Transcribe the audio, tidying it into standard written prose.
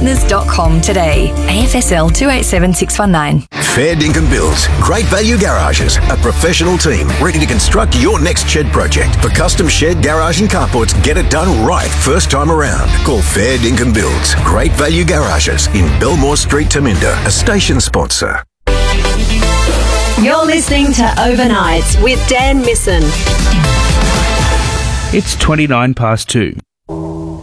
buildingpartners.com today. AFSL 287619. Fair Dinkum Builds. Great value garages. A professional team ready to construct your next shed project. For custom shed, garage and carports, get it done right first time around. Call Fair Dinkum Builds. Great value garages in Belmore Street, Taminda. A station sponsor. You're listening to Overnights with Dan Misson. It's 29 past 2.